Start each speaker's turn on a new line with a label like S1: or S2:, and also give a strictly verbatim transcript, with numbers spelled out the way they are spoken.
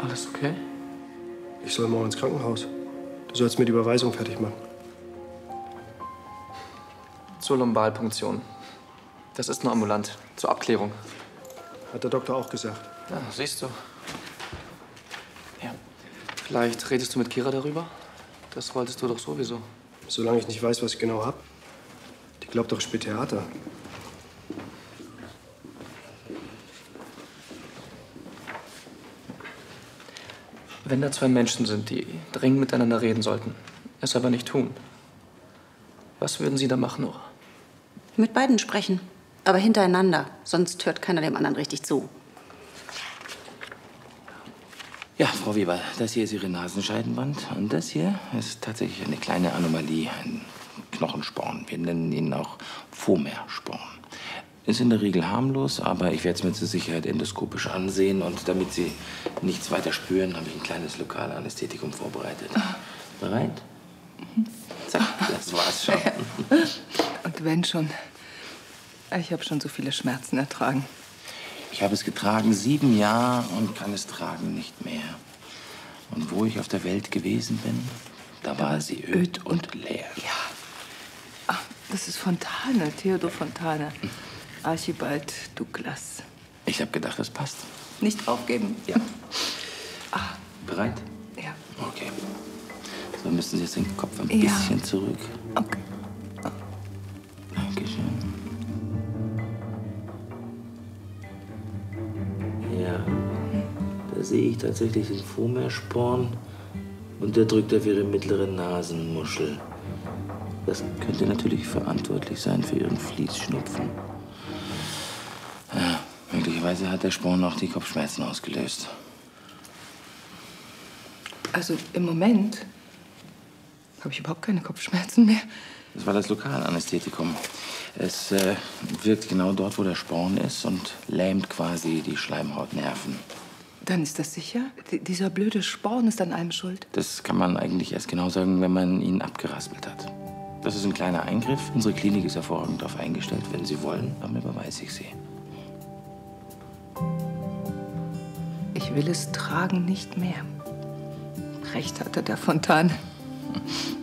S1: Alles okay?
S2: Ich soll morgen ins Krankenhaus. Du sollst mir die Überweisung fertig machen.
S1: Zur Lumbalpunktion. Das ist nur ambulant. Zur Abklärung.
S2: Hat der Doktor auch gesagt.
S1: Ja, siehst du. Ja. Vielleicht redest du mit Kira darüber? Das wolltest du doch sowieso.
S2: Solange ich nicht weiß, was ich genau hab. Die glaubt doch, ich spiele Theater.
S1: Wenn da zwei Menschen sind, die dringend miteinander reden sollten, es aber nicht tun, was würden Sie da machen, Nora?
S3: Mit beiden sprechen, aber hintereinander. Sonst hört keiner dem anderen richtig zu.
S4: Ja, Frau Weber, das hier ist Ihre Nasenscheidenwand. Und das hier ist tatsächlich eine kleine Anomalie, ein Knochensporn. Wir nennen ihn auch Vomersporn. Ist in der Regel harmlos, aber ich werde es mir zur Sicherheit endoskopisch ansehen. Und damit Sie nichts weiter spüren, habe ich ein kleines Lokalanästhetikum vorbereitet. Bereit? Mhm. Zack, das war's schon.
S5: Und wenn schon. Ich habe schon so viele Schmerzen ertragen.
S4: Ich habe es getragen sieben Jahre und kann es tragen nicht mehr. Und wo ich auf der Welt gewesen bin, da war sie öd und leer.
S5: Ja. Ach, das ist Fontane, Theodor Fontane. Archibald Douglas.
S4: Ich habe gedacht, das passt.
S5: Nicht aufgeben?
S4: Ja.
S5: Ah.
S4: Bereit?
S5: Ja.
S4: Okay. So müssen Sie jetzt den Kopf ein
S5: Ja.
S4: bisschen zurück.
S5: Okay.
S4: Dankeschön. Ja, da sehe ich tatsächlich den Vomersporn und der drückt auf Ihre mittlere Nasenmuschel. Das könnte natürlich verantwortlich sein für Ihren Fließschnupfen. Ja, möglicherweise hat der Sporn auch die Kopfschmerzen ausgelöst.
S5: Also im Moment habe ich überhaupt keine Kopfschmerzen mehr.
S4: Das war das Lokalanästhetikum. Es äh, wirkt genau dort, wo der Sporn ist und lähmt quasi die Schleimhautnerven.
S5: Dann ist das sicher? D- dieser blöde Sporn ist an allem schuld.
S4: Das kann man eigentlich erst genau sagen, wenn man ihn abgeraspelt hat. Das ist ein kleiner Eingriff. Unsere Klinik ist hervorragend darauf eingestellt. Wenn Sie wollen, dann überweise ich Sie.
S5: Ich will es tragen nicht mehr. Recht hatte der Fontane.